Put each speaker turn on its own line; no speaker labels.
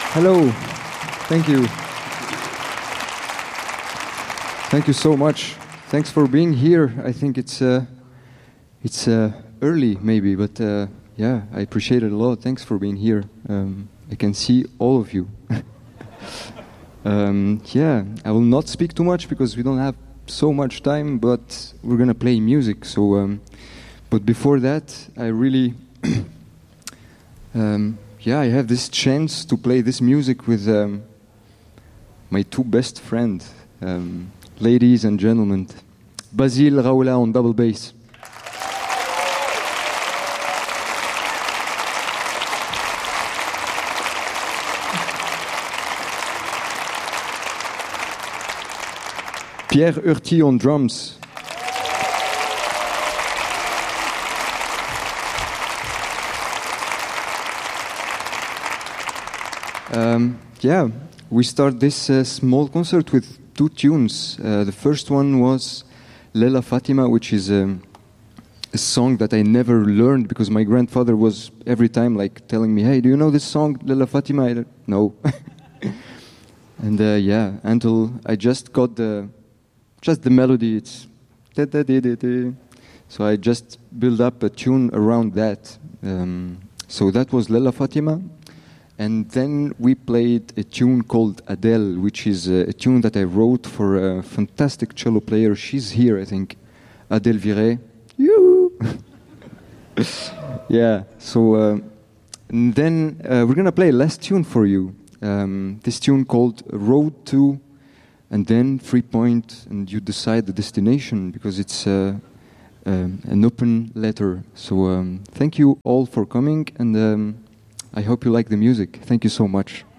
Hello. Thank you. Thank you so much. Thanks for being here. I think it's early maybe, but yeah, I appreciate it a lot. Thanks for being here. I can see all of you. Yeah, I will not speak too much because we don't have so much time, but we're gonna play music. So, but before that, I really, yeah, I have this chance to play this music with my two best friends, ladies and gentlemen, Basile Raoula on double bass. Pierre Urti on drums. Yeah, we start this small concert with two tunes. The first one was Lela Fatima, which is a song that I never learned because my grandfather was every time like telling me, "Hey, do you know this song, Lela Fatima?" I don't know. And yeah, until I just got the melody. It's so I just build up a tune around that. So that was Lela Fatima. And then we played a tune called Adele, which is a tune that I wrote for a fantastic cello player. She's here, I think, Adele Viret. Yeah, so and then we're going to play a last tune for you. This tune called Road to, and then 3 point, and you decide the destination because it's an open letter. So thank you all for coming, and I hope you like the music. Thank you so much.